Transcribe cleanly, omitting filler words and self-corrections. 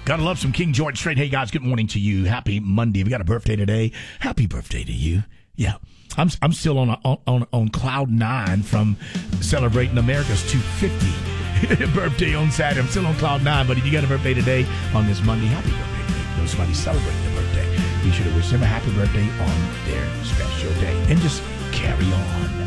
Gotta love some King George Strait. Hey, guys, good morning to you. Happy Monday. If you got a birthday today, happy birthday to you. Yeah. I'm still on cloud nine from celebrating America's 250 birthday on Saturday. I'm still on cloud nine, but if you got a birthday today on this Monday, happy birthday to you. Know somebody celebrating their birthday. Be sure to wish them a happy birthday on their special day. And just carry on.